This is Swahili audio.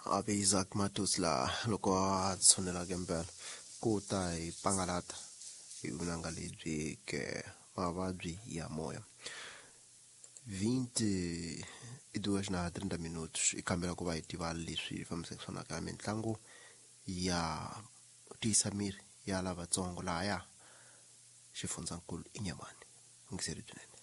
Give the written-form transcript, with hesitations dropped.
Abe Isaac Matusla loko a tshunela kembela ku ta hi pangalata hi vunanga lebyi ke mavabyi ya moya 22 na 30 minutos i kambela ku va hi tiva leswi fambisaka swona ka mitlangu ya tisa miri ya lavatsongo laha ya xifundzankulu iNyamani ngiseri byinene.